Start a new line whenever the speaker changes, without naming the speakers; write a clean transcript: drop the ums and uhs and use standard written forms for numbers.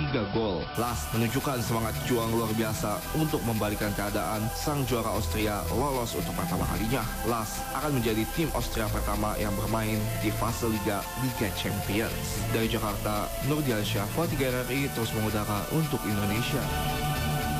3 gol. Las menunjukkan semangat juang luar biasa untuk membalikan keadaan. Sang juara Austria lolos untuk pertama kalinya. Las akan menjadi tim Austria pertama yang bermain di fase Liga Champions. Dari Jakarta, Nurdiansyah, 3 RRI terus mengudara untuk Indonesia.